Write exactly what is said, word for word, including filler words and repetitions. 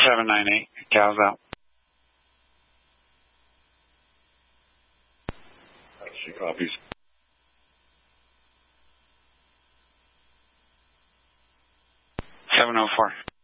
seven nine eight, Cal's out. She copies. seven oh four.